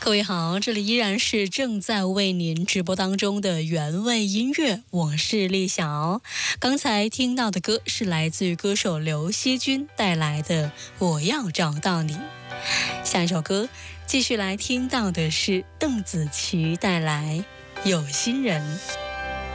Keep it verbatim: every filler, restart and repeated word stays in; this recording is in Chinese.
各位好，这里依然是正在为您直播当中的原味音乐，我是丽晓。刚才听到的歌是来自于歌手刘惜君带来的《我要找到你》。下一首歌继续来听到的是邓紫棋带来《有心人》。